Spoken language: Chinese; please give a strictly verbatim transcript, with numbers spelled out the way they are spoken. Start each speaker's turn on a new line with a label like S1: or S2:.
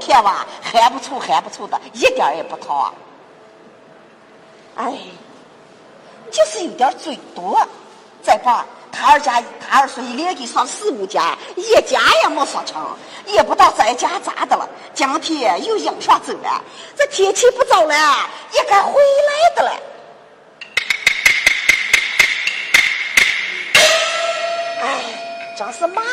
S1: 天哇，喊不出喊不出的，一点也不讨。哎，就是有点嘴多。再把他二家他二叔一连给上四五家，一家也没说成，也不知道在家咋的了。今天又硬上走了，这天气不早了，也该回来的了。哎，真是麻